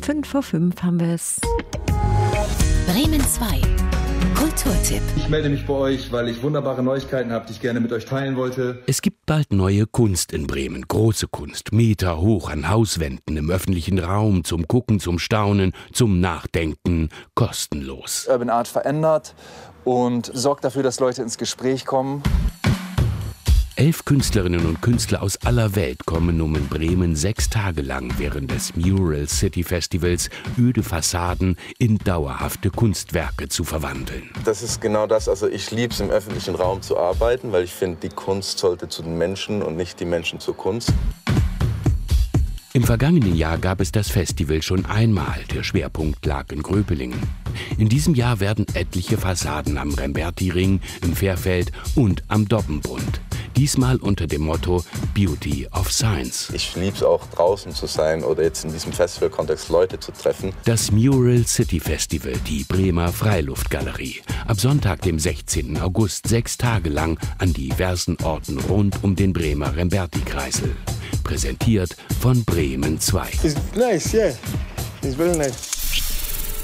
5:05 haben wir es. Bremen 2. Kulturtipp. Ich melde mich bei euch, weil ich wunderbare Neuigkeiten habe, die ich gerne mit euch teilen wollte. Es gibt bald neue Kunst in Bremen. Große Kunst, Meter hoch an Hauswänden, im öffentlichen Raum, zum Gucken, zum Staunen, zum Nachdenken, kostenlos. Urban Art verändert und sorgt dafür, dass Leute ins Gespräch kommen. 11 Künstlerinnen und Künstler aus aller Welt kommen, um in Bremen 6 Tage lang während des Mural City Festivals öde Fassaden in dauerhafte Kunstwerke zu verwandeln. Das ist genau das. Also ich liebe es, im öffentlichen Raum zu arbeiten, weil ich finde, die Kunst sollte zu den Menschen und nicht die Menschen zur Kunst. Im vergangenen Jahr gab es das Festival schon einmal. Der Schwerpunkt lag in Gröpelingen. In diesem Jahr werden etliche Fassaden am Remberti-Ring, im Fährfeld und am Dobbenbund. Diesmal unter dem Motto Beauty of Science. Ich liebe es auch, draußen zu sein oder jetzt in diesem Festival-Kontext Leute zu treffen. Das Mural City Festival, die Bremer Freiluftgalerie. Ab Sonntag, dem 16. August, 6 Tage lang an diversen Orten rund um den Bremer Remberti-Kreisel. Präsentiert von Bremen 2. It's nice, yeah. It's very nice.